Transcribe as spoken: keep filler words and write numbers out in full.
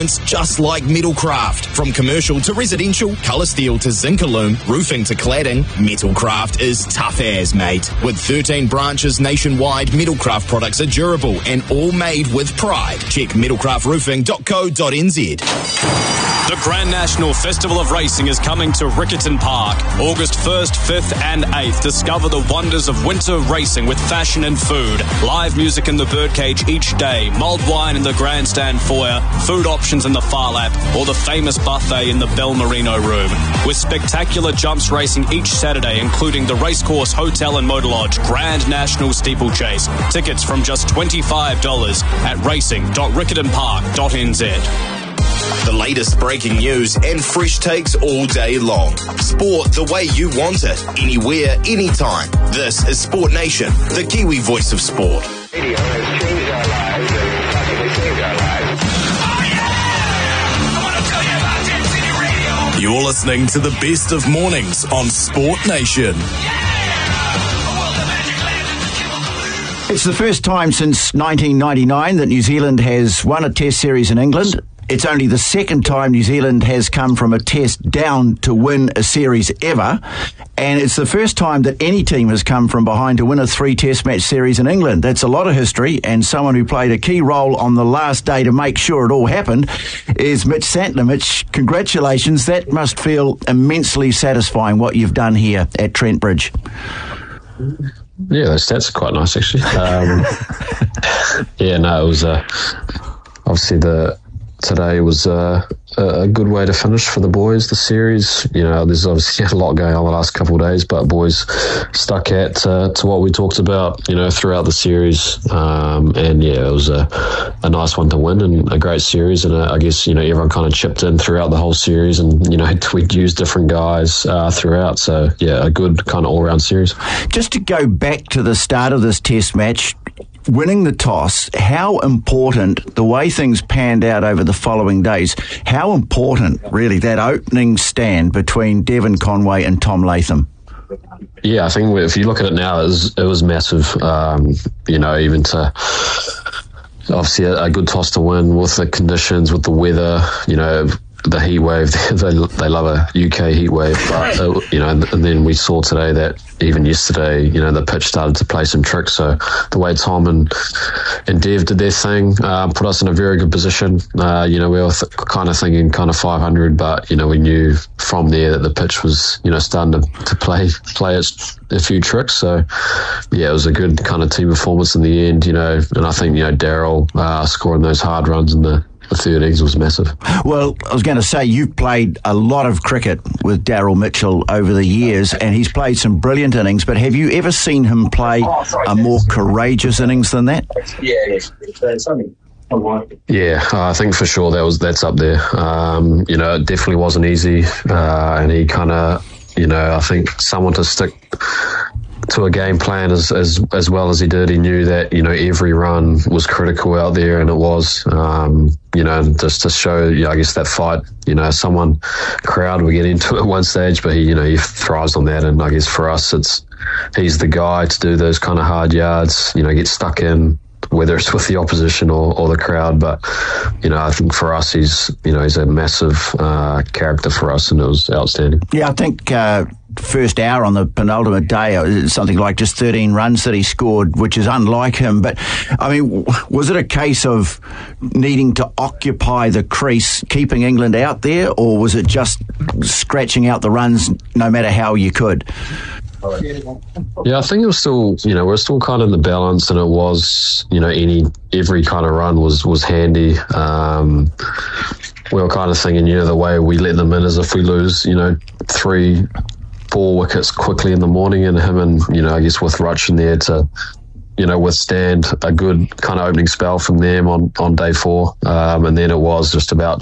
It's just like Metalcraft. From commercial to residential, colour steel to Zinc-Alume, roofing to cladding, Metalcraft is tough as, mate. With thirteen branches nationwide, Metalcraft products are durable and all made with pride. Check metalcraft roofing dot co dot n z. The Grand National Festival of Racing is coming to Riccarton Park, August first, fifth and eighth. Discover the wonders of winter racing with fashion and food. Live music in the birdcage each day, mulled wine in the grandstand foyer, food options in the Far Lap, or the famous buffet in the Bel Merino room. With spectacular jumps racing each Saturday, including the Racecourse Hotel and Motor Lodge Grand National Steeplechase. Tickets from just twenty-five dollars at racing dot riccarton park dot n z. The latest breaking news and fresh takes all day long. Sport the way you want it, anywhere, anytime. This is Sport Nation, the Kiwi voice of sport. Radio has changed our lives and practically saved our lives. You're listening to the best of mornings on Sport Nation. It's the first time since nineteen ninety-nine that New Zealand has won a test series in England. It's only the second time New Zealand has come from a test down to win a series ever. And it's the first time that any team has come from behind to win a three test match series in England. That's a lot of history, and someone who played a key role on the last day to make sure it all happened is Mitch Santner. Mitch, congratulations. That must feel immensely satisfying, what you've done here at Trent Bridge. Yeah, those stats are quite nice, actually. Um, yeah, no, it was uh, obviously the today was uh, a good way to finish for the boys, the series. You know, there's obviously a lot going on the last couple of days, but boys stuck at uh, to what we talked about, you know, throughout the series. Um, and yeah, it was a, a nice one to win and a great series. And uh, I guess, you know, everyone kind of chipped in throughout the whole series, and, you know, we'd used different guys uh, throughout. So yeah, a good kind of all-round series. Just to go back to the start of this test match, winning the toss, how important, the way things panned out over the following days, how important really that opening stand between Devon Conway and Tom Latham? Yeah, I think if you look at it now, it was, it was massive, um, you know, even to obviously a, a good toss to win with the conditions, with the weather, you know, the heat wave. They, they love a U K heat wave, but uh, you know, and, and then we saw today that even yesterday, you know, the pitch started to play some tricks. So the way Tom and and Dev did their thing uh, put us in a very good position. Uh, you know, we were th- kind of thinking kind of five hundred, but you know, we knew from there that the pitch was, you know, starting to, to play play its, a few tricks. So yeah, it was a good kind of team performance in the end. You know, and I think, you know, Daryl uh, scoring those hard runs in the The third innings was massive. Well, I was going to say, you've played a lot of cricket with Daryl Mitchell over the years, and he's played some brilliant innings, but have you ever seen him play a more courageous innings than that? Yeah, I think for sure that was that's up there. Um, you know, it definitely wasn't easy, uh, and he kind of, you know, I think someone to stick to a game plan as, as as well as he did. He knew that, you know, every run was critical out there, and it was, um, you know, just to show, you know, I guess that fight, you know, someone, crowd will get into it at one stage, but he, you know, he thrives on that. And I guess for us, it's, he's the guy to do those kind of hard yards, you know, get stuck in, whether it's with the opposition or, or the crowd. But, you know, I think for us, he's, you know, he's a massive uh, character for us, and it was outstanding. Yeah, I think uh, first hour on the penultimate day, uh, something like just thirteen runs that he scored, which is unlike him. But, I mean, was it a case of needing to occupy the crease, keeping England out there, or was it just scratching out the runs no matter how you could? Yeah, I think it was still, you know, we're still kind of in the balance, and it was, you know, any every kind of run was was handy. Um, we were kind of thinking, you know, the way we let them in is if we lose, you know, three, four wickets quickly in the morning, and him and, you know, I guess with Rutch in there to, you know, withstand a good kind of opening spell from them on, on day four. Um, and then it was just about